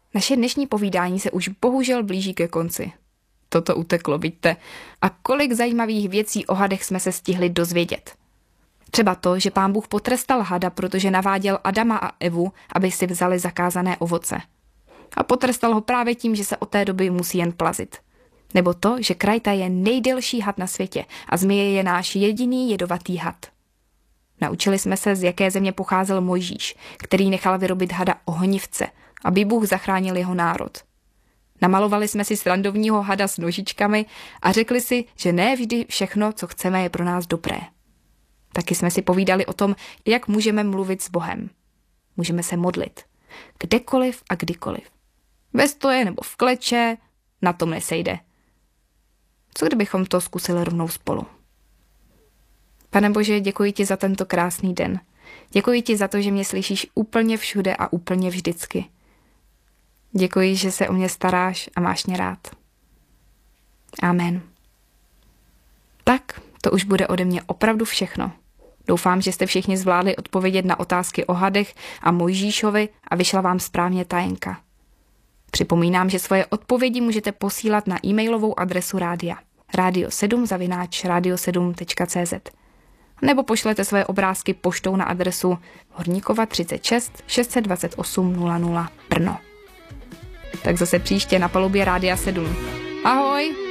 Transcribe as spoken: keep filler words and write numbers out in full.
Naše dnešní povídání se už bohužel blíží ke konci. Toto uteklo, vidíte. A kolik zajímavých věcí o hadech jsme se stihli dozvědět. Třeba to, že Pán Bůh potrestal hada, protože naváděl Adama a Evu, aby si vzali zakázané ovoce. A potrestal ho právě tím, že se od té doby musí jen plazit. Nebo to, že krajta je nejdelší had na světě a zmije je náš jediný jedovatý had. Naučili jsme se, z jaké země pocházel Mojžíš, který nechal vyrobit hada ohnivce, aby Bůh zachránil jeho národ. Namalovali jsme si srandovního hada s nožičkami a řekli si, že ne vždy všechno, co chceme, je pro nás dobré. Taky jsme si povídali o tom, jak můžeme mluvit s Bohem. Můžeme se modlit. Kdekoliv a kdykoliv. Ve stoje nebo v kleče, na tom nesejde. Co kdybychom to zkusili rovnou spolu? Pane Bože, děkuji ti za tento krásný den. Děkuji ti za to, že mě slyšíš úplně všude a úplně vždycky. Děkuji, že se o mě staráš a máš mě rád. Amen. Tak, to už bude ode mě opravdu všechno. Doufám, že jste všichni zvládli odpovědět na otázky o hadech a Mojžíšovi a vyšla vám správně tajenka. Připomínám, že svoje odpovědi můžete posílat na e-mailovou adresu rádia radio sedm zavináč radio sedm tečka cé zet nebo pošlete svoje obrázky poštou na adresu Horníkova třicet šest šest set dvacet osm nula nula Brno. Tak zase příště na palubě Rádia sedm. Ahoj!